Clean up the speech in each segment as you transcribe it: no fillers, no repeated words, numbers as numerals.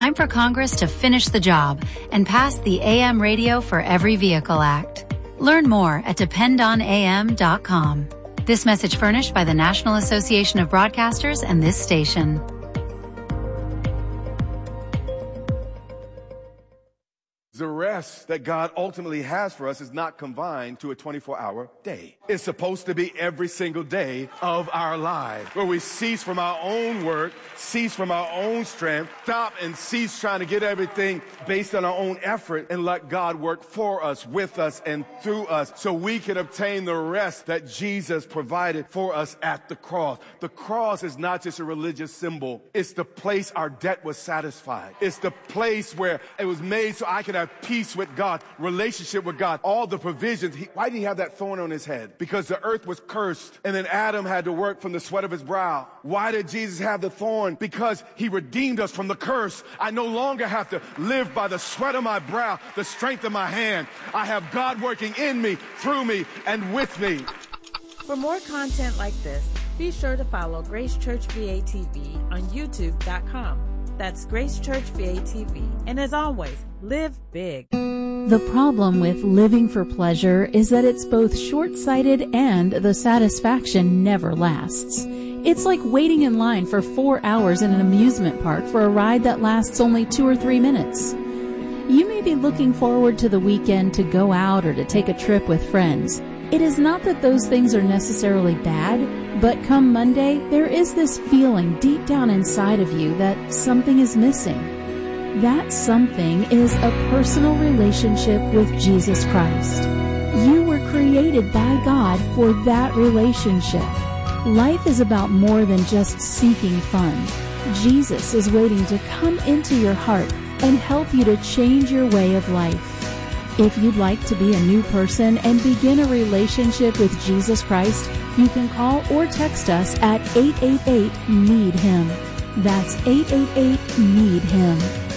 Time for Congress to finish the job and pass the AM Radio for Every Vehicle Act. Learn more at dependonam.com. This message furnished by the National Association of Broadcasters and this station. The rest that God ultimately has for us is not confined to a 24-hour day. It's supposed to be every single day of our lives, where we cease from our own work, cease from our own strength, stop and cease trying to get everything based on our own effort, and let God work for us, with us, and through us, so we can obtain the rest that Jesus provided for us at the cross. The cross is not just a religious symbol. It's the place our debt was satisfied. It's the place where it was made so I could have peace with God, relationship with God, all the provisions. Why did he have that thorn on his head? Because the earth was cursed, and then Adam had to work from the sweat of his brow. Why did Jesus have the thorn? Because he redeemed us from the curse. I no longer have to live by the sweat of my brow, the strength of my hand. I have God working in me, through me, and with me. For more content like this, be sure to follow Grace Church VA TV on YouTube.com. That's Grace Church VA TV. And as always, live big. The problem with living for pleasure is that it's both short-sighted and the satisfaction never lasts. It's like waiting in line for 4 hours in an amusement park for a ride that lasts only 2 or 3 minutes. You may be looking forward to the weekend to go out or to take a trip with friends. It is not that those things are necessarily bad, but come Monday, there is this feeling deep down inside of you that something is missing. That something is a personal relationship with Jesus Christ. You were created by God for that relationship. Life is about more than just seeking fun. Jesus is waiting to come into your heart and help you to change your way of life. If you'd like to be a new person and begin a relationship with Jesus Christ, you can call or text us at 888-NEED-HIM. That's 888-NEED-HIM.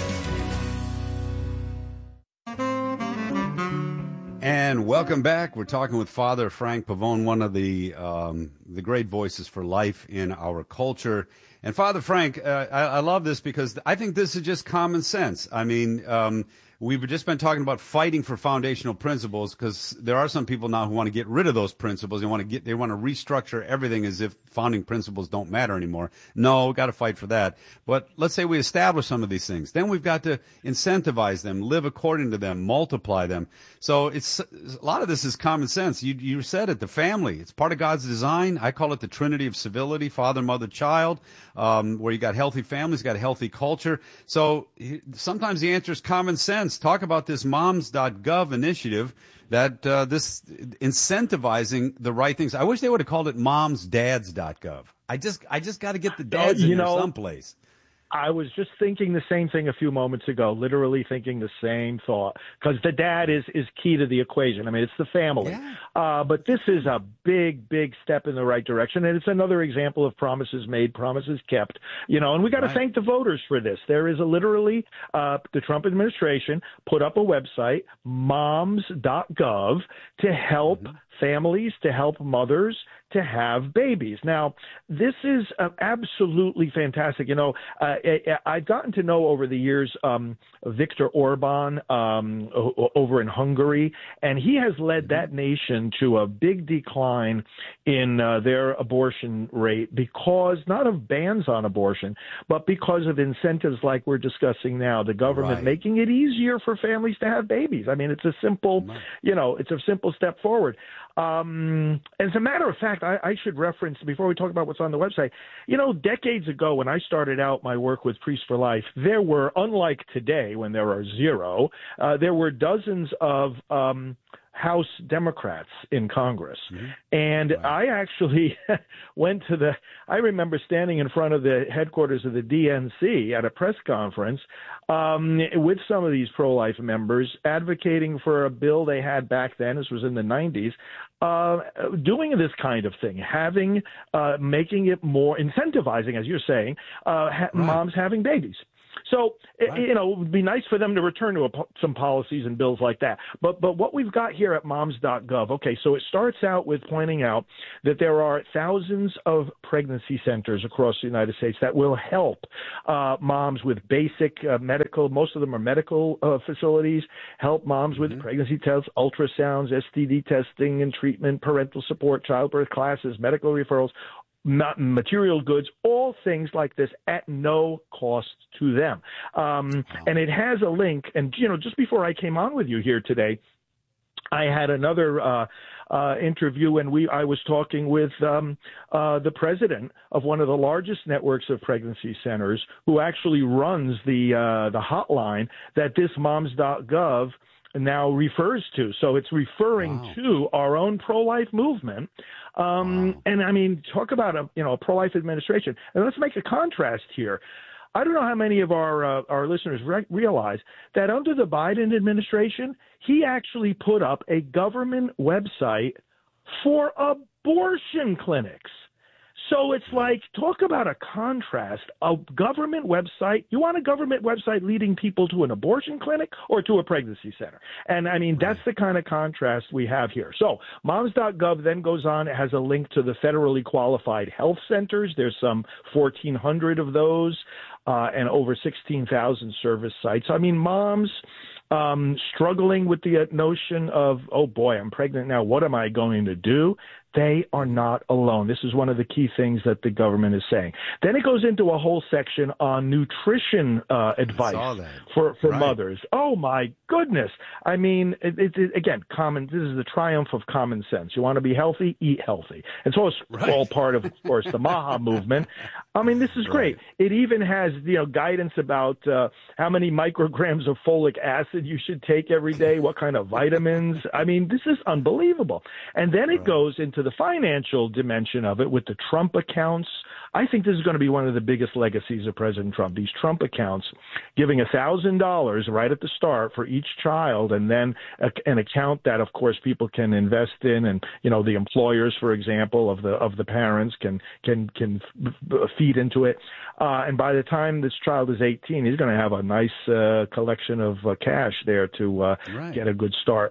And welcome back. We're talking with Father Frank Pavone, one of the great voices for life in our culture. And Father Frank, I love this because I think this is just common sense. I mean, we've just been talking about fighting for foundational principles because there are some people now who want to get rid of those principles. They want to restructure everything as if founding principles don't matter anymore. No, we've got to fight for that. But let's say we establish some of these things. Then we've got to incentivize them, live according to them, multiply them. So a lot of this is common sense. You said it, the family. It's part of God's design. I call it the Trinity of civility, father, mother, child, where you got healthy families, got a healthy culture. So sometimes the answer is common sense. Talk about this moms.gov initiative that this incentivizing the right things. I wish they would have called it momsdads.gov. I just got to get the dads in there someplace. I was just thinking the same thing a few moments ago, literally thinking the same thought, because the dad is key to the equation. I mean, it's the family. Yeah. But this is a big, big step in the right direction, and it's another example of promises made, promises kept. And we got to thank the voters for this. There is literally the Trump administration put up a website, moms.gov, to help families, to help mothers to have babies. Now, this is absolutely fantastic. I've gotten to know over the years Viktor Orban over in Hungary, and he has led that nation to a big decline in their abortion rate because not of bans on abortion, but because of incentives like we're discussing now, the government making it easier for families to have babies. I mean, it's a simple, it's a simple step forward. As a matter of fact, I should reference, before we talk about what's on the website, decades ago when I started out my work with Priests for Life, there were, unlike today when there are zero, there were dozens of House Democrats in Congress. And I actually went to I remember standing in front of the headquarters of the DNC at a press conference with some of these pro-life members advocating for a bill they had back then, this was in the 90s, doing this kind of thing, making it more incentivizing, as you're saying, moms having babies. So, you know, it would be nice for them to return to some policies and bills like that. But what we've got here at moms.gov, okay, so it starts out with pointing out that there are thousands of pregnancy centers across the United States that will help moms with basic medical, most of them are medical facilities, help moms with pregnancy tests, ultrasounds, STD testing and treatment, parental support, childbirth classes, medical referrals, material goods, all things like this at no cost to them. And it has a link. And, you know, just before I came on with you here today, I had another interview, and I was talking with the president of one of the largest networks of pregnancy centers, who actually runs the hotline that this moms.gov now refers to. So it's referring to our own pro-life movement. And I mean, talk about a pro-life administration. And let's make a contrast here. I don't know how many of our listeners realize that under the Biden administration, he actually put up a government website for abortion clinics. So it's like, talk about a contrast, a government website. You want a government website leading people to an abortion clinic or to a pregnancy center? And I mean, that's the kind of contrast we have here. So moms.gov then goes on. It has a link to the federally qualified health centers. There's some 1,400 of those and over 16,000 service sites. I mean, moms struggling with the notion of, oh boy, I'm pregnant now. What am I going to do? They are not alone. This is one of the key things that the government is saying. Then it goes into a whole section on nutrition advice for mothers. Oh, my goodness. I mean, again, this is the triumph of common sense. You want to be healthy, eat healthy. It's all part of course, the MAHA movement. I mean, this is great. It even has, guidance about how many micrograms of folic acid you should take every day, what kind of vitamins. I mean, this is unbelievable. And then it goes into the financial dimension of it with the Trump accounts. I think this is going to be one of the biggest legacies of President Trump, these Trump accounts, giving $1,000 right at the start for each child, and then an account that, of course, people can invest in, and the employers, for example, of the parents can feed into it. And by the time this child is 18, he's going to have a nice collection of cash there to get a good start.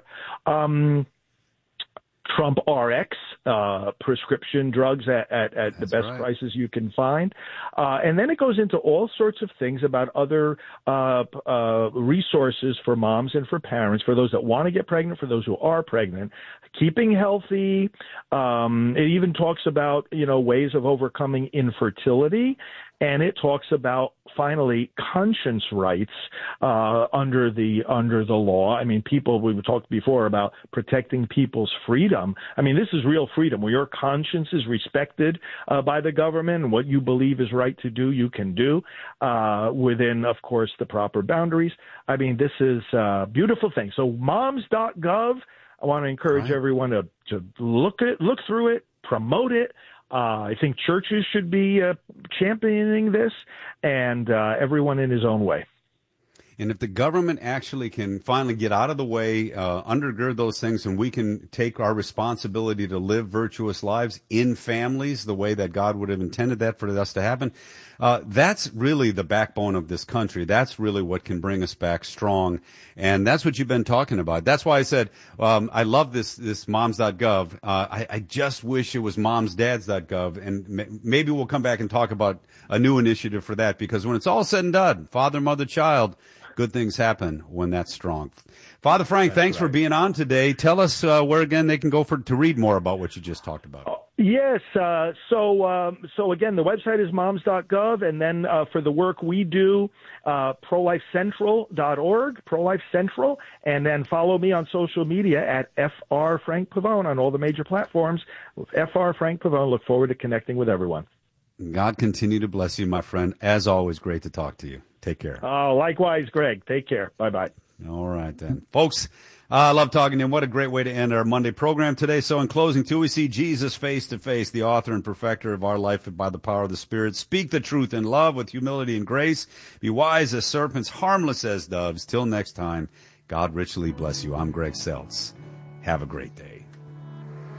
Trump RX, prescription drugs at the best prices you can find. And then it goes into all sorts of things about other resources for moms and for parents, for those that want to get pregnant, for those who are pregnant, keeping healthy. It even talks about, ways of overcoming infertility. And it talks about, finally, conscience rights under the law. I mean, we talked before about protecting people's freedom. I mean, this is real freedom, where your conscience is respected by the government, and what you believe is right to do, you can do within, of course, the proper boundaries. I mean, this is a beautiful thing. So moms.gov, I want to encourage everyone to look through it, promote it. I think churches should be championing this, and everyone in his own way. And if the government actually can finally get out of the way, undergird those things, and we can take our responsibility to live virtuous lives in families the way that God would have intended that for us to happen, that's really the backbone of this country. That's really what can bring us back strong. And that's what you've been talking about. That's why I said I love this moms.gov. I just wish it was momsdads.gov. And maybe we'll come back and talk about a new initiative for that, because when it's all said and done, father, mother, child, good things happen when that's strong. Father Frank, thanks for being on today. Tell us where again they can go to read more about what you just talked about. Yes. So again, the website is moms.gov, and then for the work we do, prolifecentral.org, Pro-Life Central, and then follow me on social media at FR Frank Pavone on all the major platforms. FR Frank Pavone. Look forward to connecting with everyone. God continue to bless you, my friend. As always, great to talk to you. Take care. Oh, likewise, Greg. Take care. Bye-bye. All right, then. Folks, I love talking to him. What a great way to end our Monday program today. So in closing, too, we see Jesus face to face, the author and perfecter of our life by the power of the Spirit. Speak the truth in love with humility and grace. Be wise as serpents, harmless as doves. Till next time, God richly bless you. I'm Greg Seltz. Have a great day.